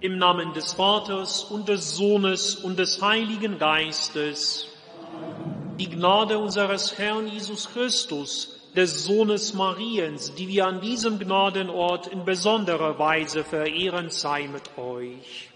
Im Namen des Vaters und des Sohnes und des Heiligen Geistes. Die Gnade unseres Herrn Jesus Christus, des Sohnes Mariens, die wir an diesem Gnadenort in besonderer Weise verehren, sei mit euch.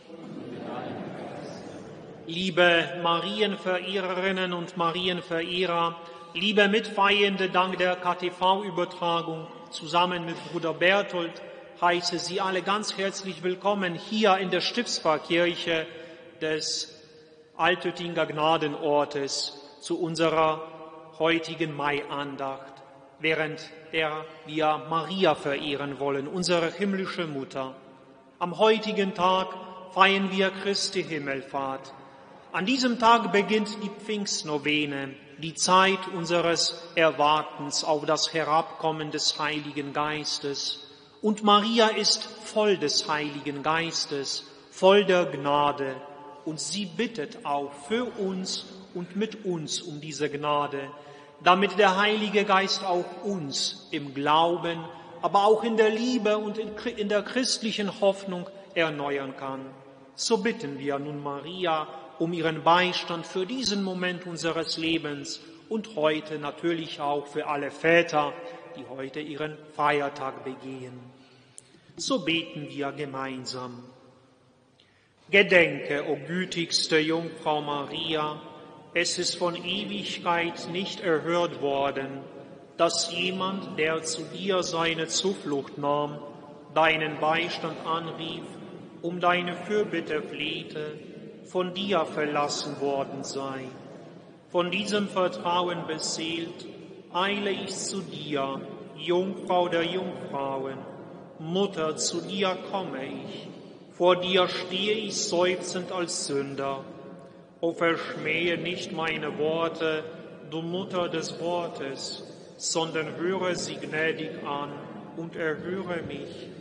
Liebe Marienverehrerinnen und Marienverehrer, liebe Mitfeiernde dank der KTV-Übertragung, zusammen mit Bruder Berthold heiße Sie alle ganz herzlich willkommen hier in der Stiftspfarrkirche des Altöttinger Gnadenortes zu unserer heutigen Maiandacht, während der wir Maria verehren wollen, unsere himmlische Mutter. Am heutigen Tag feiern wir Christi Himmelfahrt. An diesem Tag beginnt die Pfingstnovene, die Zeit unseres Erwartens auf das Herabkommen des Heiligen Geistes. Und Maria ist voll des Heiligen Geistes, voll der Gnade. Und sie bittet auch für uns und mit uns um diese Gnade, damit der Heilige Geist auch uns im Glauben, aber auch in der Liebe und in der christlichen Hoffnung erneuern kann. So bitten wir nun Maria um ihren Beistand für diesen Moment unseres Lebens und heute natürlich auch für alle Väter, die heute ihren Feiertag begehen. So beten wir gemeinsam. Gedenke, o gütigste Jungfrau Maria, es ist von Ewigkeit nicht erhört worden, dass jemand, der zu dir seine Zuflucht nahm, deinen Beistand anrief, um deine Fürbitte flehte, von dir verlassen worden sei. Von diesem Vertrauen beseelt, eile ich zu dir, Jungfrau der Jungfrauen. Mutter, zu dir komme ich. Vor dir stehe ich seufzend als Sünder. O verschmähe nicht meine Worte, du Mutter des Wortes, sondern höre sie gnädig an und erhöre mich.